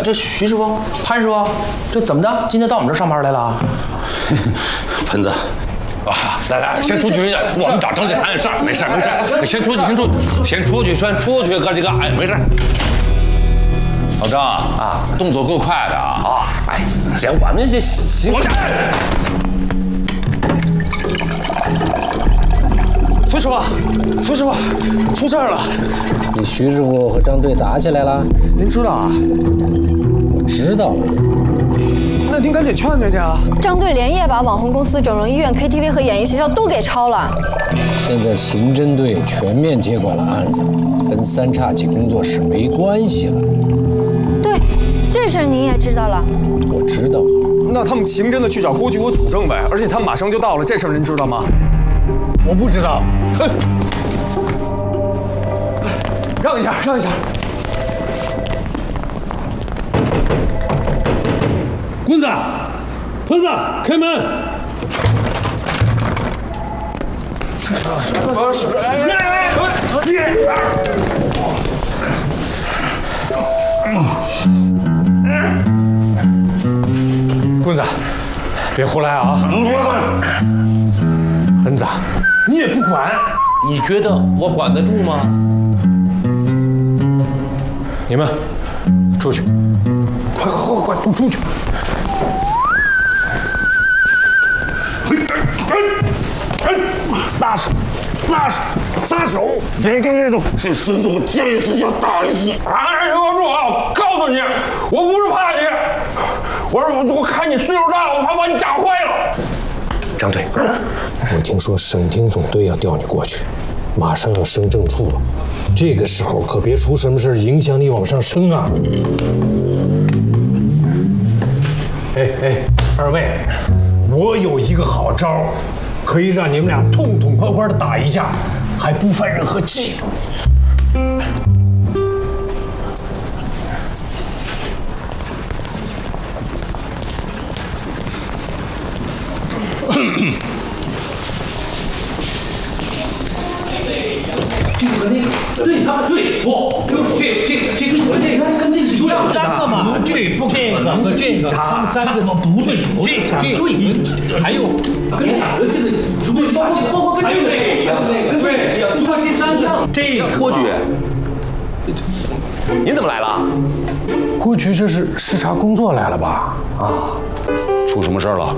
这徐师傅、潘师傅，这怎么的？今天到我们这儿上班来了？ 盆子，啊，来，先出去，我们找张继涵的事儿，没事，先出去，先出去，哥几个，哎，没事。老张啊，动作够快的啊！ 哎，行，我们这行。 崔师傅，出事儿了！ 你徐师傅和张队打起来了？ 您知道啊？ 我知道了。 那您赶紧劝劝去啊！ 张队连夜把网红公司、整容医院、KTV 和演艺学校都给抄了。 现在刑侦队全面接管了案子，跟三叉戟工作室没关系了。 对，这事儿您也知道了。 我知道。 那他们刑侦的去找郭局和主政呗，而且他们马上就到了，这事儿您知道吗？ 我不知道。哼！ 让一下。 棍子，盆子，开门！棍子，别胡来啊！盆子，你也不管， 你觉得我管得住吗？ 你们出去，快都出去！撒手！别动！ 是孙总这次要打一次。 哎，王柱啊，我告诉你，我不是怕你，我看你岁数大了，我怕把你打坏了。 张队，我听说省厅总队要调你过去，马上要升正处了，这个时候可别出什么事影响你往上升啊！ 哎，二位，我有一个好招，可以让你们俩痛痛快快的打一架，还不犯任何忌讳。 这个和那个，对，他们对，不就是这个和那个跟这是一样的嘛？ 对，不这个和这个，他们三个不对，这还有跟两个这个，如果包括跟这个一样，对，就说这三个，这个郭局，您怎么来了？ 郭局这是视察工作来了吧？啊， 出什么事儿了？